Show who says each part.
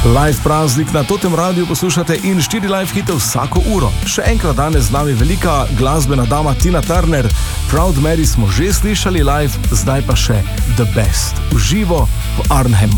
Speaker 1: Live praznik na Totem Radiu poslušate in 4 live hite vsako uro. Še enkrat danes z nami velika glasbena dama Tina Turner. Proud Mary smo že slišali live, zdaj pa še The Best v živo v Arnhemu.